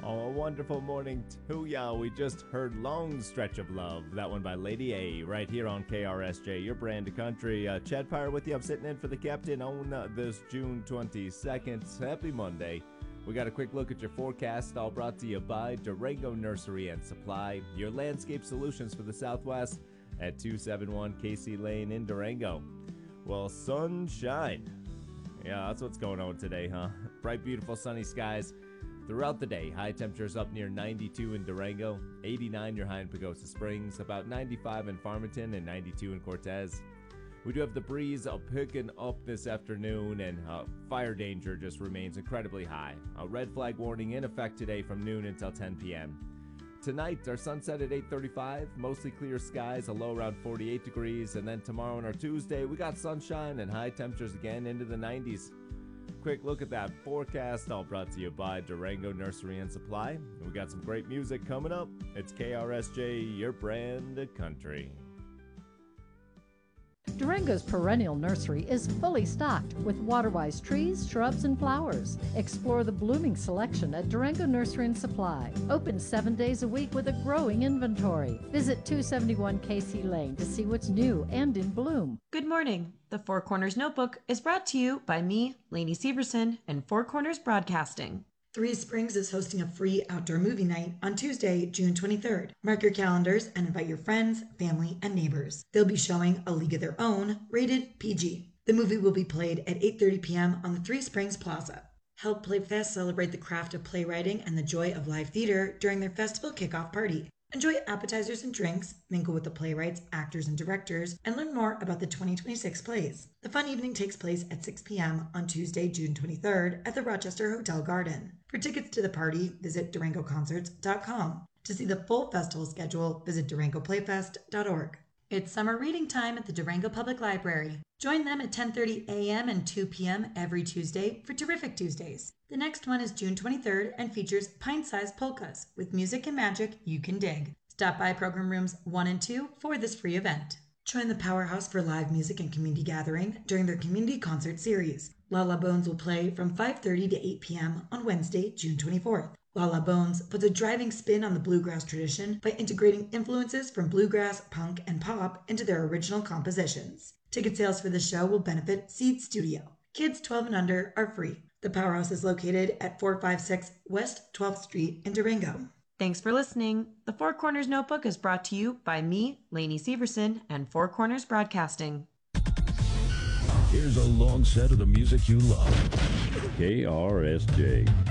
Oh, a wonderful morning to ya. We just heard Long Stretch of Love, that one by Lady A, right here on KRSJ, your brand of country. Chad Pyre with you. I'm sitting in for the captain on this June 22nd. Happy Monday. We got a quick look at your forecast, all brought to you by Durango Nursery and Supply, your landscape solutions for the Southwest at 271 Casey Lane in Durango. Well, sunshine. Yeah, that's what's going on today, huh? Bright, beautiful, sunny skies throughout the day. High temperatures up near 92 in Durango, 89 near High in Pagosa Springs, about 95 in Farmington, and 92 in Cortez. We do have the breeze picking up this afternoon, and fire danger just remains incredibly high. A red flag warning in effect today from noon until 10 p.m. Tonight, our sunset at 8:35, mostly clear skies, a low around 48 degrees, and then tomorrow on our Tuesday, we got sunshine and high temperatures again into the 90s. Quick look at that forecast, all brought to you by Durango Nursery and Supply. We got some great music coming up. It's KRSJ, your brand of country. Durango's perennial nursery is fully stocked with water-wise trees, shrubs, and flowers. Explore the blooming selection at Durango Nursery and Supply. Open 7 days a week with a growing inventory. Visit 271 Casey Lane to see what's new and in bloom. Good morning. The Four Corners Notebook is brought to you by me, Lainey Severson, and Four Corners Broadcasting. Three Springs is hosting a free outdoor movie night on Tuesday, June 23rd. Mark your calendars and invite your friends, family, and neighbors. They'll be showing A League of Their Own, rated PG. The movie will be played at 8:30 p.m. on the Three Springs Plaza. Help Playfest celebrate the craft of playwriting and the joy of live theater during their festival kickoff party. Enjoy appetizers and drinks, mingle with the playwrights, actors, and directors, and learn more about the 2026 plays. The fun evening takes place at 6 p.m. on Tuesday, June 23rd at the Rochester Hotel Garden. For tickets to the party, visit DurangoConcerts.com. To see the full festival schedule, visit DurangoPlayfest.org. It's summer reading time at the Durango Public Library. Join them at 10:30 a.m. and 2 p.m. every Tuesday for Terrific Tuesdays. The next one is June 23rd and features pint-sized polkas with music and magic you can dig. Stop by program rooms 1 and 2 for this free event. Join the Powerhouse for live music and community gathering during their community concert series. La La Bones will play from 5:30 to 8 p.m. on Wednesday, June 24th. La La Bones puts a driving spin on the bluegrass tradition by integrating influences from bluegrass, punk, and pop into their original compositions. Ticket sales for the show will benefit Seed Studio. Kids 12 and under are free. The Powerhouse is located at 456 West 12th Street in Durango. Thanks for listening. The Four Corners Notebook is brought to you by me, Lainey Severson, and Four Corners Broadcasting. Here's a long set of the music you love. KRSJ.